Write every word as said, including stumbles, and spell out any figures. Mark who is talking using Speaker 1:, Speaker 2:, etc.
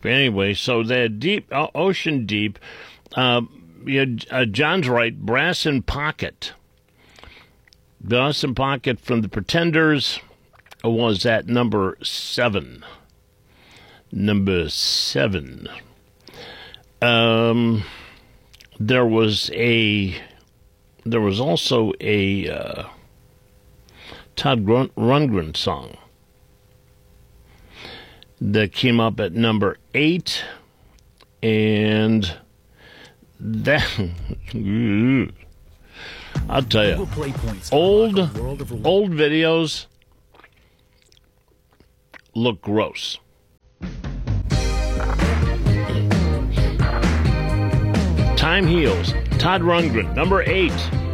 Speaker 1: Anyway, so the deep, uh, Ocean Deep, uh, you know, uh, John's right, Brass in Pocket. Brass in Pocket from the Pretenders was at number seven. Number seven. Um, there was a, there was also a uh, Todd Grun- Rundgren song that came up at number eight, and that, I'll tell you, old, old videos look gross. Time Heals, Todd Rundgren, number eight.